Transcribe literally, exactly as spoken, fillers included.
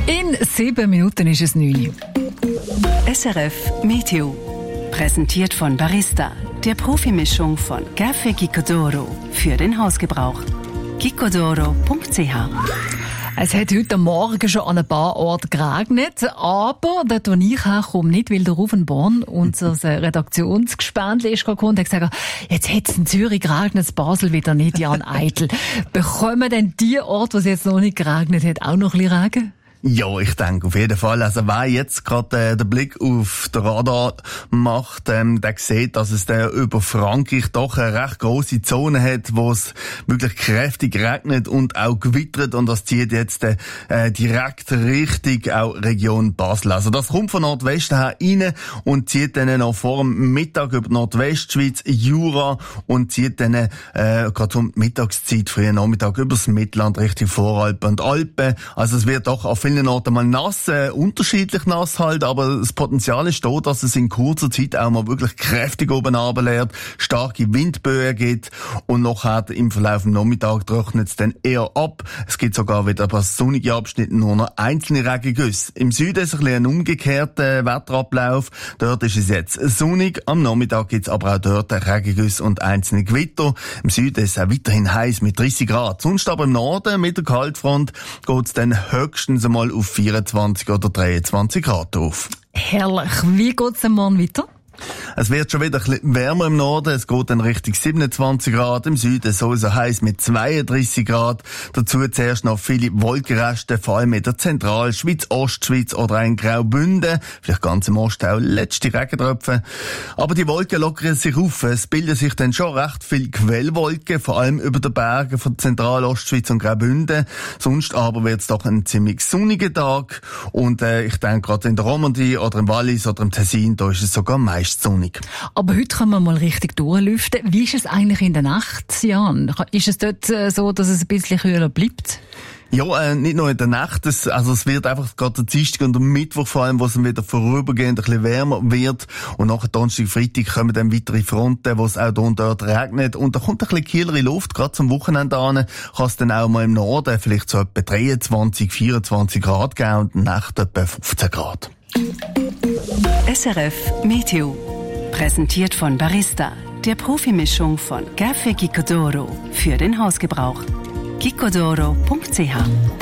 In sieben Minuten ist es neun. S R F Meteo. Präsentiert von Barista, der Profimischung von Café Gicodoro für den Hausgebrauch. gicodoro punkt c h. Es hat heute Morgen schon an ein paar Orten geregnet, aber dort, wo ich herkomme, nicht, weil der Ruven Born, unser Redaktionsgespendli, ist gekommen und hat gesagt, jetzt hat es in Zürich geregnet, in Basel wieder nicht, Jan Eitel. Bekommen denn die Orte, wo es jetzt noch nicht geregnet hat, auch noch ein bisschen Regen? Ja, ich denke auf jeden Fall. Also wer jetzt gerade äh, den Blick auf den Radar macht, ähm, der sieht, dass es der über Frankreich doch eine recht grosse Zone hat, wo es wirklich kräftig regnet und auch gewittert, und das zieht jetzt äh, direkt Richtung auch Region Basel. Also das kommt von Nordwesten her rein und zieht dann noch vor dem Mittag über die Nordwestschweiz, Jura, und zieht dann äh, gerade um die Mittagszeit, frühen Nachmittag übers Mittelland Richtung Voralpen und Alpen. Also es wird doch auf vielen Orten mal nass, äh, unterschiedlich nass halt, aber das Potenzial ist da, dass es in kurzer Zeit auch mal wirklich kräftig oben runterleert, starke Windböen gibt, und nachher im Verlauf des Nachmittags trocknet es dann eher ab. Es gibt sogar wieder ein paar sonnige Abschnitte, nur noch einzelne Regengüsse. Im Süden ist ein bisschen ein umgekehrter Wetterablauf. Dort ist es jetzt sonnig, am Nachmittag gibt es aber auch dort Regengüsse und einzelne Gewitter. Im Süden ist es auch weiterhin heiß mit dreißig Grad. Sonst aber im Norden mit der Kaltfront geht es dann höchstens einmal auf vierundzwanzig oder dreiundzwanzig Grad auf. Herrlich. Wie geht's denn morgen weiter? Es wird schon wieder ein bisschen wärmer im Norden. Es geht dann Richtung siebenundzwanzig Grad. Im Süden sowieso heiß mit zweiunddreißig Grad. Dazu zuerst noch viele Wolkenreste, vor allem in der Zentralschweiz, Ostschweiz oder in Graubünden. Vielleicht ganz im Osten auch letzte Regentröpfe. Aber die Wolken lockern sich auf. Es bilden sich dann schon recht viele Quellwolken, vor allem über den Bergen von Zentralostschweiz und Graubünden. Sonst aber wird es doch ein ziemlich sonniger Tag. Und äh, ich denke, gerade in der Romandie oder im Wallis oder im Tessin, da ist es sogar meist sonnig. Aber heute können wir mal richtig durchlüften. Wie ist es eigentlich in der Nacht, Jan? Ist es dort äh, so, dass es ein bisschen kühler bleibt? Ja, äh, nicht nur in der Nacht. Es, also es wird einfach gerade der Dienstag und der Mittwoch vor allem, wo es dann wieder vorübergehend ein bisschen wärmer wird. Und nachher Donnerstag, Freitag kommen dann weitere Fronten, wo es auch da und dort regnet. Und da kommt ein bisschen kühlere Luft. Gerade zum Wochenende an kann es dann auch mal im Norden vielleicht so etwa dreiundzwanzig, vierundzwanzig Grad geben und in der Nacht etwa fünfzehn Grad. S R F Meteo. Präsentiert von Barista, der Profimischung von Café Gicodoro für den Hausgebrauch. gicodoro punkt c h